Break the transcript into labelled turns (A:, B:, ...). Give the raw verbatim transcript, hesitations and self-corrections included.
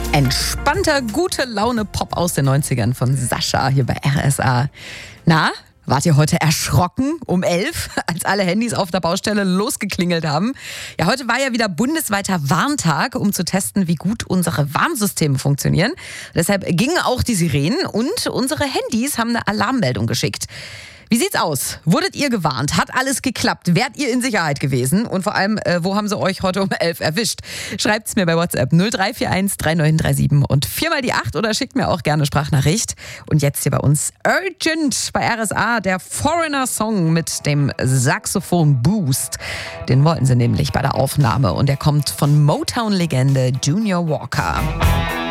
A: Entspannter, gute Laune Pop aus den neunzigern von Sascha hier bei R S A. Na, wart ihr heute erschrocken um elf, als alle Handys auf der Baustelle losgeklingelt haben? Ja, heute war ja wieder bundesweiter Warntag, um zu testen, wie gut unsere Warnsysteme funktionieren. Deshalb gingen auch die Sirenen und unsere Handys haben eine Alarmmeldung geschickt. Wie sieht's aus? Wurdet ihr gewarnt? Hat alles geklappt? Wärt ihr in Sicherheit gewesen? Und vor allem, äh, wo haben sie euch heute um elf erwischt? Schreibt's mir bei WhatsApp null drei vier eins drei neun drei sieben und viermal die acht oder schickt mir auch gerne Sprachnachricht. Und jetzt hier bei uns Urgent bei R S A, der Foreigner-Song mit dem Saxophon-Boost. Den wollten sie nämlich bei der Aufnahme und der kommt von Motown-Legende Junior Walker.